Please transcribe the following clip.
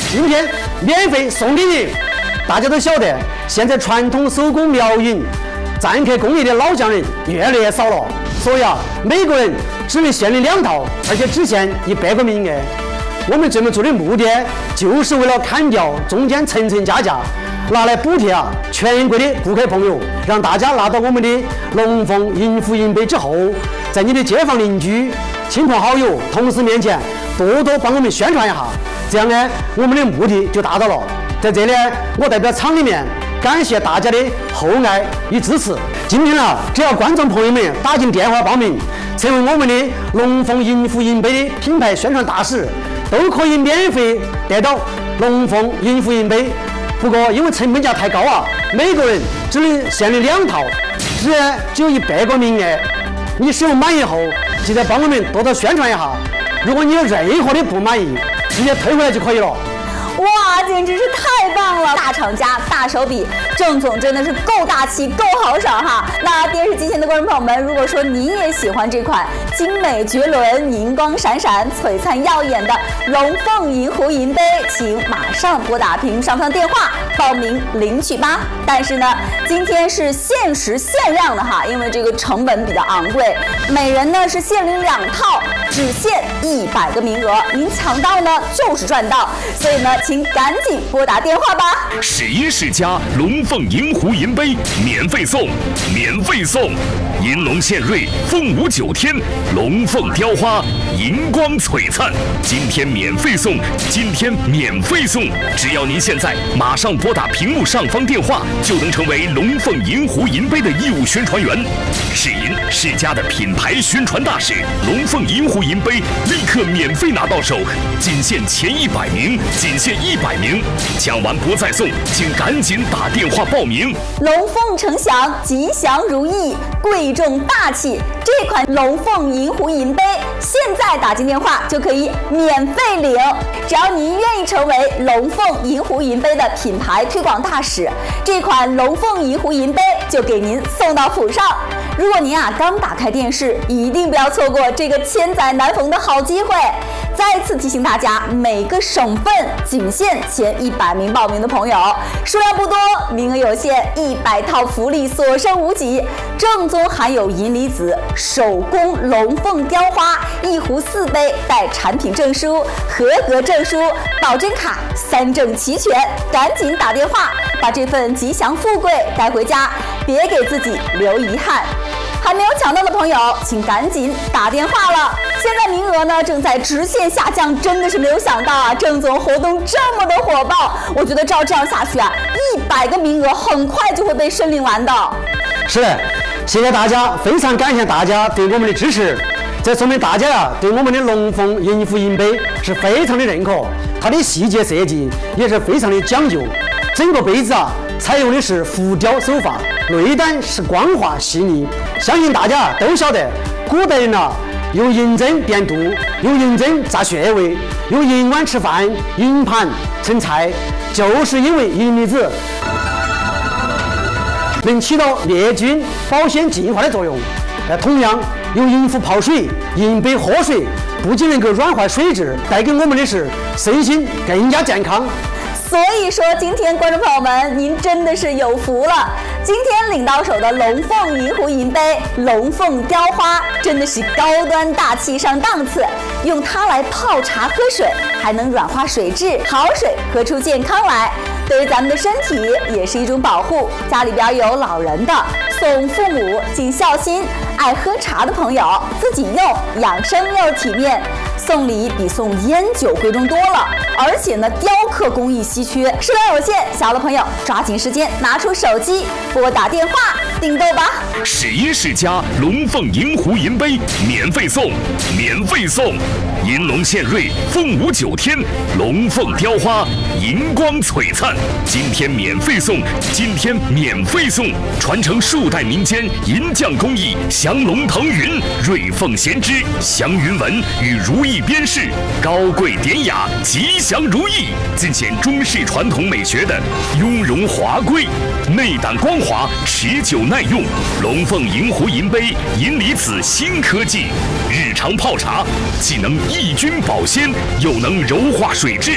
今天免费送给你。大家都晓得，现在传统手工苗引、篆刻工艺的老匠人越来越少了，所以每个人只能限领2套，而且只限100个名额。我们这么做的目的，就是为了砍掉中间层层加价，拿来补贴全国的顾客朋友，让大家拿到我们的龙凤银福银杯之后，在你的街坊邻居、亲朋好友、同事面前多多帮我们宣传一下，这样呢，我们的目的就达到了。在这里，我代表厂里面感谢大家的厚爱与支持。今天只要观众朋友们打进电话报名，成为我们的龙凤银福银杯的品牌宣传大使，都可以免费得到龙凤银福银杯。不过因为成本价太高每个人只能限领2套，只有100个名额。你使用满意后，记得帮我们多多宣传一下。如果你有任何的不满意，直接退回来就可以了。 哇，简直是太棒了！大厂家、大手笔，郑总真的是够大气、够豪爽哈。那电视机前的观众朋友们，如果说您也喜欢这款精美绝伦、银光闪闪、璀璨耀眼的龙凤银湖银杯，请马上拨打屏幕上方电话报名领取吧。但是呢，今天是限时限量的哈，因为这个成本比较昂贵，每人呢是限领2套，只限100个名额，您抢到呢就是赚到，所以呢，请赶紧拨打电话吧。 11世家龙凤银湖银杯免费送，免费送！银龙献瑞，凤舞9天，龙凤雕花，银光璀璨。今天免费送，今天免费送！只要您现在马上拨打屏幕上方电话，就能成为龙凤银湖银杯的义务宣传员。世银世家的品牌宣传大使，龙凤银湖银杯立刻免费拿到手，仅限前100名，仅限100名，抢完不再送，请赶紧打电话报名。 龙凤呈祥，吉祥如意，贵重大气。这款龙凤银湖银杯，现在打进电话就可以免费领。只要您愿意成为龙凤银湖银杯的品牌推广大使，这款龙凤银湖银杯就给您送到府上。如果您刚打开电视，一定不要错过这个千载难逢的好机会。再次提醒大家，每个省份仅限前100名报名的朋友，数量不多，名额有限，100套福利所剩无几。正宗含有银离子手工龙凤雕花1壶4杯，带产品证书、合格证书、保真卡，3证齐全。赶紧打电话，把这份吉祥富贵带回家，别给自己留遗憾。还没有抢到的朋友，请赶紧打电话了。现在名额呢正在直线下降，真的是没有想到郑总活动这么的火爆。我觉得照这样下去100个名额很快就会被申领完的。 是的，谢谢大家，非常感谢大家对我们的支持。这说明大家对我们的龙凤银福银杯是非常的认可，它的细节设计也是非常的讲究。整个杯子采用的是浮雕手法，内胆是光滑细腻。相信大家都晓得，古代人用银针垫肚，用银针扎穴位，用银碗吃饭，银盘盛菜，就是因为银离子能起到灭菌、保鲜、净化的作用。同样，用银壶泡水、银杯喝水，不仅能够软化水质，带给我们的是身心更加健康。 所以说，今天观众朋友们，您真的是有福了。今天领到手的龙凤银湖银杯、龙凤雕花，真的是高端大气上档次。用它来泡茶喝水，还能软化水质，好水喝出健康来。对于咱们的身体也是一种保护。家里边有老人的，送父母尽孝心；爱喝茶的朋友，自己用养生又体面。送礼比送烟酒贵重多了，而且呢，雕刻工艺稀缺，数量有限，小的朋友抓紧时间拿出手机拨打电话订购吧。 11世家龙凤银湖银杯免费送，免费送！银龙献瑞，凤舞9天，龙凤雕花，银光璀璨。今天免费送，今天免费送！传承数代民间银匠工艺，降龙腾云，瑞凤衔枝，祥云纹与如意边饰，高贵典雅，吉祥如意，尽显中式传统美学的雍容华贵，内胆光滑，持久耐用。龙凤银湖银杯，银离子新科技，日常泡茶既能抑菌保鲜，又能柔化水质。